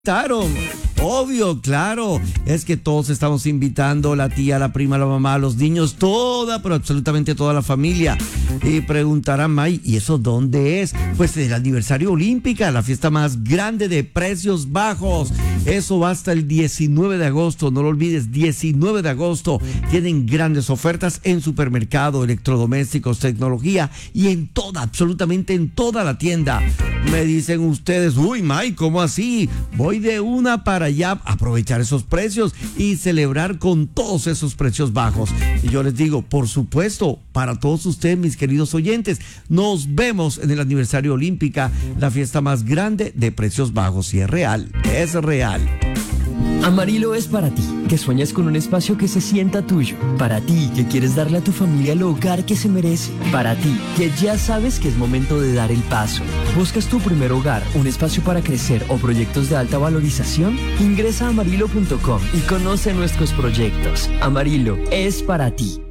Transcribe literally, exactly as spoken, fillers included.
Invitaron, obvio, claro, es que todos estamos invitando, la tía, la prima, la mamá, los niños, toda, pero absolutamente toda la familia. Y preguntarán, May, ¿y eso dónde es? Pues el aniversario Olímpica, la fiesta más grande de precios bajos. Eso va hasta el diecinueve de agosto, no lo olvides, diecinueve de agosto. Tienen grandes ofertas en supermercado, electrodomésticos, tecnología y en toda, absolutamente en toda la tienda. Me dicen ustedes, uy, May, ¿cómo así? Voy de una para allá a aprovechar esos precios y celebrar con todos esos precios bajos. Y yo les digo, por supuesto, para todos ustedes, mis queridos oyentes, nos vemos en el aniversario Olímpica, la fiesta más grande de precios bajos. Y es real, es real. Amarillo es para ti, que sueñas con un espacio que se sienta tuyo. Para ti, que quieres darle a tu familia el hogar que se merece. Para ti, que ya sabes que es momento de dar el paso. ¿Buscas tu primer hogar, un espacio para crecer o proyectos de alta valorización? Ingresa a amarillo punto com y conoce nuestros proyectos. Amarillo es para ti.